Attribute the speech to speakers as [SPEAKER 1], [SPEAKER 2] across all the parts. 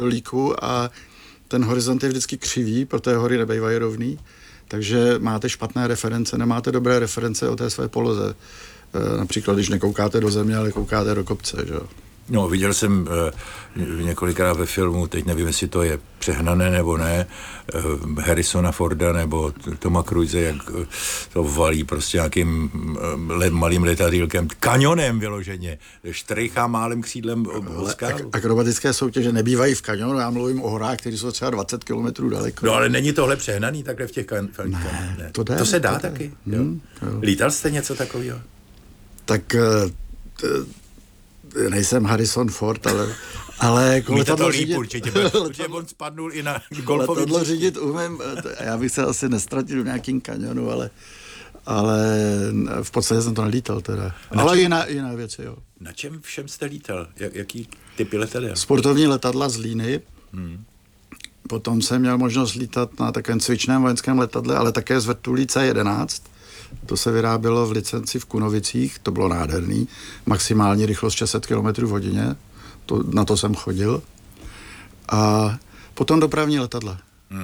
[SPEAKER 1] dolíku a ten horizont je vždycky křivý, protože hory nebejvají rovný, takže máte špatné reference, nemáte dobré reference o té své poloze. Například, když nekoukáte do země, ale koukáte do kopce, že jo.
[SPEAKER 2] No, viděl jsem několikrát ve filmu, teď nevím, jestli to je přehnané nebo ne, Harrisona Forda nebo Toma Cruise, jak to valí prostě nějakým malým letadýlkem, kanionem vyloženě, štrychá málem křídlem skálu.
[SPEAKER 1] Akrobatické soutěže nebývají v kanionu, já mluvím o horách, které jsou třeba 20 kilometrů daleko.
[SPEAKER 2] No ale není tohle přehnaný takhle v těch kanionech?
[SPEAKER 1] Ne.
[SPEAKER 2] To se dá taky? Jo. Lítal jste něco takového?
[SPEAKER 1] Tak nejsem Harrison Ford, ale jako
[SPEAKER 2] letadlo řídit... určitě, protože on spadnul i na golfový.
[SPEAKER 1] Letadlo řídit umím, já bych se asi nestratil v nějakým kanionu, ale v podstatě jsem to nelítal teda. Ale jiná věci, jo.
[SPEAKER 2] Na čem všem jste lítal? Jaký typy letadel?
[SPEAKER 1] Sportovní letadla z Líny. Potom jsem měl možnost lítat na takovém cvičném vojenském letadle, ale také z vrtulí C-11. To se vyrábělo v licenci v Kunovicích, to bylo nádherný. Maximální rychlost 600 km v hodině, na to jsem chodil. A potom dopravní letadla.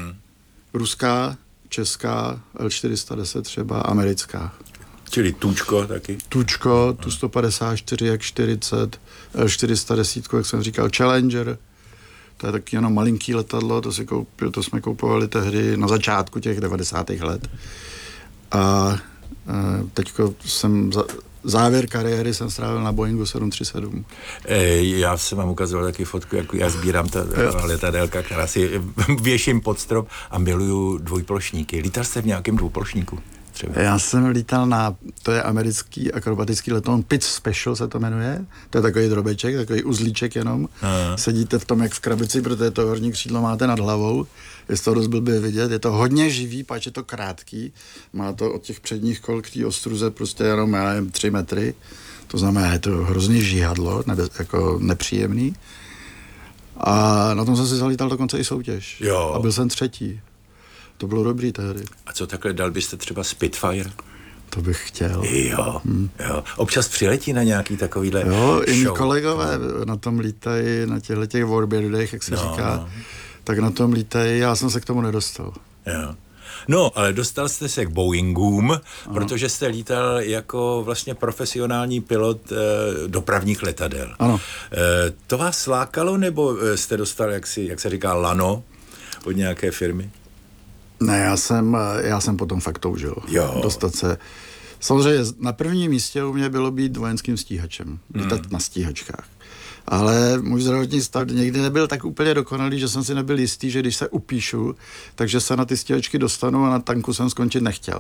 [SPEAKER 1] Ruská, česká, L410 třeba, americká.
[SPEAKER 2] Čili Tučko taky?
[SPEAKER 1] Tučko, Tu-154, Jak-40, L410, jak jsem říkal, Challenger. To je taky jenom malinký letadlo, to jsme koupovali tehdy na začátku těch 90. let. A teďko závěr kariéry jsem strávil na Boeingu 737.
[SPEAKER 2] Já jsem vám ukazoval taky fotku, jak já sbírám ta letadélka, která si věším pod strop a miluju dvojplošníky. Lítal jste v nějakém dvouplošníku? Třeba.
[SPEAKER 1] Já jsem lítal to je americký akrobatický letoun, Pitch Special se to jmenuje, to je takový drobeček, takový uzlíček jenom, sedíte v tom jak v krabici, protože to horní křídlo máte nad hlavou, je to dost blbě vidět, je to hodně živý, páč je to krátký, má to od těch předních kol k té ostruze prostě jenom 3 metry, to znamená, je to hrozný žihadlo, jako nepříjemný, a na tom jsem si zalítal dokonce i soutěž.
[SPEAKER 2] Jo.
[SPEAKER 1] A byl jsem 3. To bylo dobrý tehdy.
[SPEAKER 2] A co takhle, dal byste třeba Spitfire?
[SPEAKER 1] To bych chtěl.
[SPEAKER 2] Jo. Občas přiletí na nějaký takovýhle
[SPEAKER 1] show. I mý kolegové
[SPEAKER 2] no.
[SPEAKER 1] na tom lítají, na těch Warbeardech, jak se říká, tak na tom lítají, já jsem se k tomu nedostal.
[SPEAKER 2] Jo. No, ale dostal jste se k Boeingům, protože jste lítal jako vlastně profesionální pilot dopravních letadel.
[SPEAKER 1] Ano.
[SPEAKER 2] To vás lákalo, nebo jste dostal, jak se říká, lano od nějaké firmy?
[SPEAKER 1] Ne, já jsem potom fakt toužil. Dostat se. Samozřejmě na prvním místě u mě bylo být vojenským stíhačem. Lítat na stíhačkách. Ale můj zdravotní stav někdy nebyl tak úplně dokonalý, že jsem si nebyl jistý, že když se upíšu, takže se na ty stíhačky dostanu a na tanku jsem skončit nechtěl.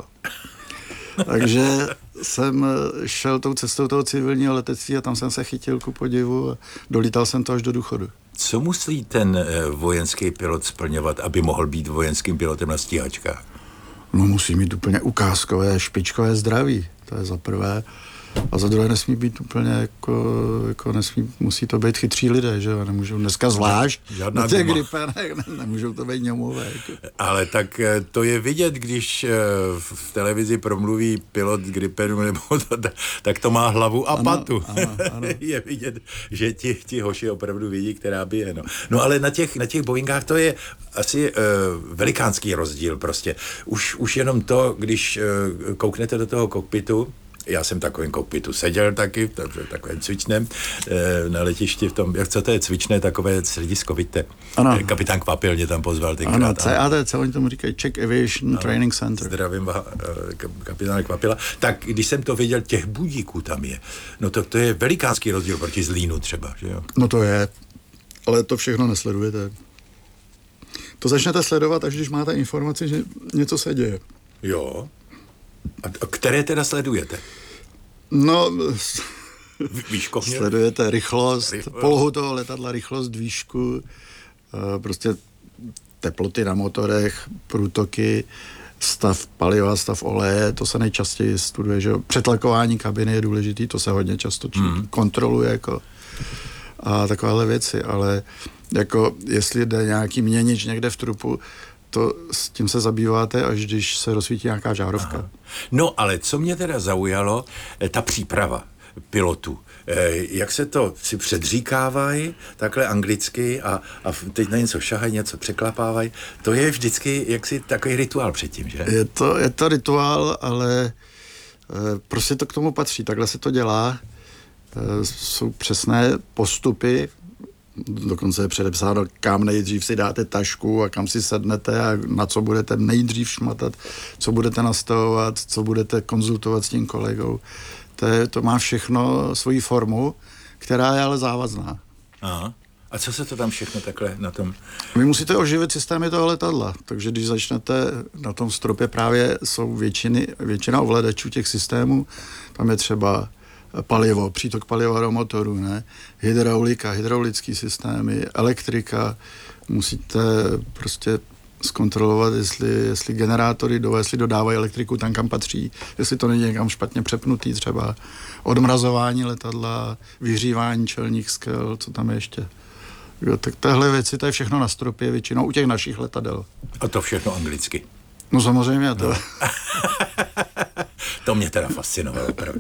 [SPEAKER 1] Takže jsem šel tou cestou toho civilního letectví a tam jsem se chytil ku podivu a dolítal jsem to až do důchodu.
[SPEAKER 2] Co musí ten vojenský pilot splňovat, aby mohl být vojenským pilotem na stíhačkách?
[SPEAKER 1] No musí mít úplně ukázkové, špičkové zdraví, to je za prvé. A za druhé nesmí být úplně jako musí to být chytří lidé, že jo, nemůžou dneska zvlášť na těch gripenech, nemůžou to být ňomové. Jako.
[SPEAKER 2] Ale tak to je vidět, když v televizi promluví pilot gripenu, nebo tak to má hlavu a patu. Ano. Je vidět, že ti hoši opravdu vidí, která by je. No ale na těch Boeingách to je asi velikánský rozdíl prostě. Už jenom to, když kouknete do toho kokpitu, já jsem takovým kokpitu seděl taky, takže takovým cvičném na letišti v tom, co to je cvičné, takové slediskovité. Kapitán Kvapil mě tam pozval tenkrát.
[SPEAKER 1] Ano, CATC, oni tomu říkají Czech Aviation Training Center.
[SPEAKER 2] Zdravím kapitána Kvapila. Tak když jsem to viděl, těch budíků tam je. No to je velikánský rozdíl proti Zlínu třeba, že jo?
[SPEAKER 1] No to je, ale to všechno nesledujete. To začnete sledovat, až když máte informaci, že něco se děje.
[SPEAKER 2] Jo. A které teda sledujete?
[SPEAKER 1] No,
[SPEAKER 2] výškovně?
[SPEAKER 1] Sledujete rychlost, polohu toho letadla, rychlost, výšku, prostě teploty na motorech, průtoky, stav paliva, stav oleje, to se nejčastěji studuje, že přetlakování kabiny je důležitý, to se hodně často kontroluje, jako a takovéhle věci, ale jako jestli jde nějaký měnič někde v trupu, to s tím se zabýváte, až když se rozsvítí nějaká žárovka.
[SPEAKER 2] Aha. No, ale co mě teda zaujalo, ta příprava. pilotů. Jak se to si předříkávají, takhle anglicky a teď na něco šahají, něco překlapávají. To je vždycky jaksi takový rituál předtím, že?
[SPEAKER 1] Je to rituál, ale prostě to k tomu patří. Takhle se to dělá. Jsou přesné postupy, dokonce je předepsáno, kam nejdřív si dáte tašku a kam si sednete a na co budete nejdřív šmatat, co budete nastavovat, co budete konzultovat s tím kolegou. To má všechno svoji formu, která je ale závazná.
[SPEAKER 2] Aha. A co se to tam všechno takhle na tom...
[SPEAKER 1] Vy musíte oživit systémy toho letadla, takže když začnete na tom stropě, právě jsou většina ovladačů těch systémů, tam je třeba palivo, přítok paliva do motoru, ne? Hydraulika, hydraulický systémy, elektrika, musíte prostě zkontrolovat, jestli generátory jestli dodávají elektriku tam, kam patří, jestli to není někam špatně přepnutý třeba, odmrazování letadla, vyhřívání čelních skel, co tam je ještě. Jo, tak tahle věci, to je všechno na stropě, většinou u těch našich letadel.
[SPEAKER 2] A to všechno anglicky.
[SPEAKER 1] No samozřejmě to. No.
[SPEAKER 2] To mě teda fascinovalo, opravdu.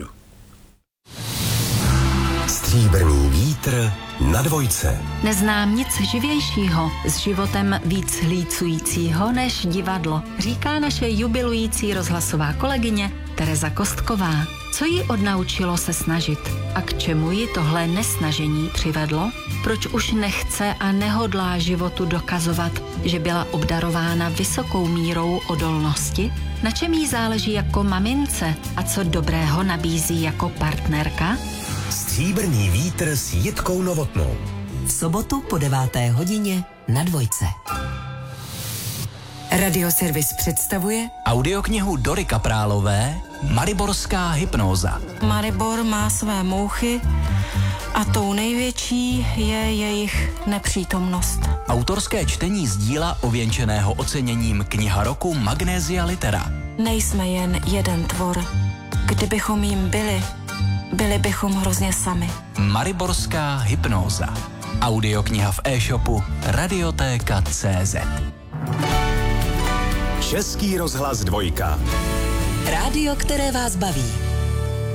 [SPEAKER 3] Stříbrný vítr na dvojce.
[SPEAKER 4] Neznám nic živějšího, s životem víc hlícujícího než divadlo, říká naše jubilující rozhlasová kolegyně Tereza Kostková. Co ji odnaučilo se snažit a k čemu ji tohle nesnažení přivedlo? Proč už nechce a nehodlá životu dokazovat, že byla obdarována vysokou mírou odolnosti? Na čem jí záleží jako mamince a co dobrého nabízí jako partnerka?
[SPEAKER 3] Stříbrný vítr s Jitkou Novotnou.
[SPEAKER 5] V sobotu po 9. hodině na dvojce. Radioservis představuje
[SPEAKER 6] audioknihu Dory Kaprálové Mariborská hypnóza.
[SPEAKER 7] Maribor má své mouchy a tou největší je jejich nepřítomnost.
[SPEAKER 6] Autorské čtení z díla ověnčeného oceněním Kniha roku Magnesia Litera.
[SPEAKER 7] Nejsme jen jeden tvor. Kdybychom jim byli bychom hrozně sami.
[SPEAKER 6] Mariborská hypnóza. Audiokniha v e-shopu Radiotéka.cz.
[SPEAKER 3] Český rozhlas 2.
[SPEAKER 5] rádio, které vás baví.